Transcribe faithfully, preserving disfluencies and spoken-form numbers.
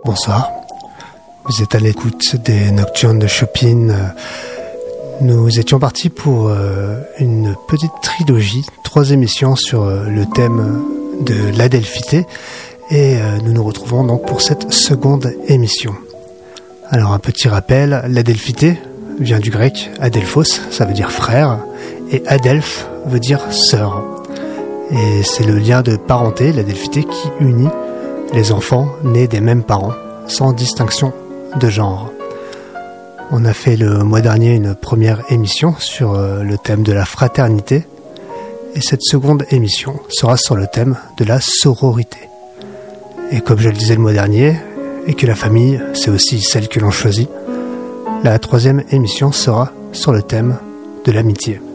Bonsoir, vous êtes à l'écoute des Nocturnes de Chopin. Nous étions partis pour une petite trilogie, trois émissions sur le thème de l'Adelphité, et nous nous retrouvons donc pour cette seconde émission. Alors un petit rappel, l'Adelphité vient du grec Adelphos, ça veut dire frère, et Adelphe veut dire sœur. Et c'est le lien de parenté, l'Adelphité, qui unit les enfants nés des mêmes parents, sans distinction de genre. On a fait le mois dernier une première émission sur le thème de la fraternité, et cette seconde émission sera sur le thème de la sororité. Et comme je le disais le mois dernier, et que la famille, c'est aussi celle que l'on choisit, la troisième émission sera sur le thème de l'amitié.